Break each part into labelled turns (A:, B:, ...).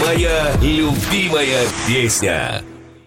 A: Моя любимая песня.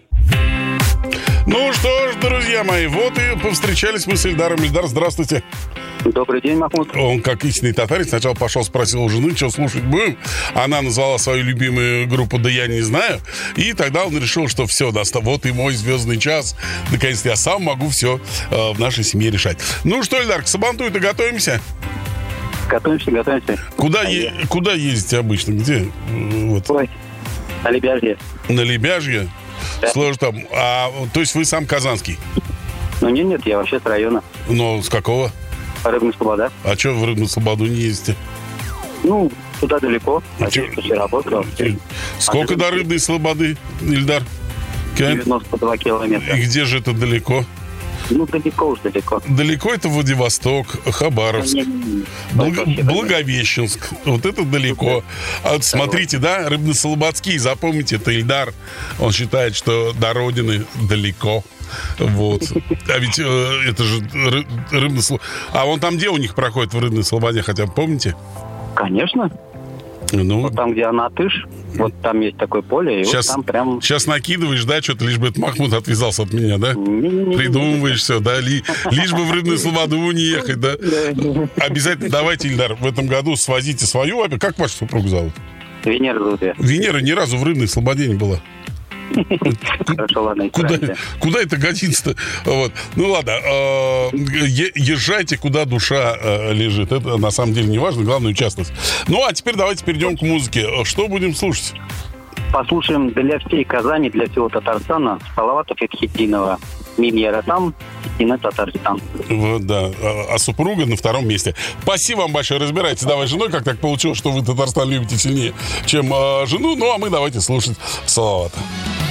B: Ну что ж, друзья мои, вот и повстречались мы с Ильдаром. Ильдар, здравствуйте.
C: Добрый день, Махмуд.
B: Он, как истинный татарин, сначала пошел, спросил у жены, что слушать будем. Она назвала свою любимую группу «Да я не знаю». И тогда он решил, что все, вот и мой звездный час. Наконец-то я сам могу все в нашей семье решать. Ну что, Ильдар, к Сабантуй-то готовимся?
C: Готовимся.
B: Куда ездите обычно? Где? Вот.
C: Ой, на Лебяжье.
B: На Лебяжье?
C: Да.
B: Сложно там. То есть вы сам казанский?
C: Ну нет, я вообще с района.
B: Но с какого?
C: Рыбная Слобода.
B: А что в Рыбную Слободу не ездите?
C: Ну, туда далеко. Все работал.
B: Сколько до Рыбной Слободы, Ильдар?
C: 92 километра.
B: И где же это далеко?
C: Ну, далеко.
B: Далеко это Владивосток, Хабаровск, Благовещенск. Вот это далеко. А вот смотрите, да, Рыбно-Слободский, запомните, это Ильдар. Он считает, что до родины далеко. Вот. А ведь это же Рыбно-Слобода. А вон там где у них проходит в Рыбной Слободе, хотя бы помните?
C: Конечно.
B: Ну,
C: вот там, где Анатыш, вот там есть такое поле, и
B: сейчас,
C: вот там прям...
B: Сейчас накидываешь, да, что-то, лишь бы этот Махмуд отвязался от меня, да? Придумываешь все, да? Лишь бы в Рыбную Слободу не ехать, да? Обязательно давайте, Ильдар, в этом году свозите свою... Как вашу супругу зовут?
C: Венера зовут я.
B: Венера ни разу в Рыбной Слободе не была.
C: Хорошо, ладно.
B: Куда это годится-то? Вот. Ну ладно, езжайте, куда душа лежит. Это на самом деле не важно, главное участвовать. Ну а теперь давайте перейдем к музыке. Что будем слушать?
C: Послушаем для всей Казани, для всего Татарстана Салавата Фетхетдинова. Мим Яратам, Хетдина Татарстан.
B: Вот, да. А супруга на втором месте. Спасибо вам большое. Разбирайтесь, давай, женой, как так получилось, что вы Татарстан любите сильнее, чем жену. Ну а мы давайте слушать Салавата.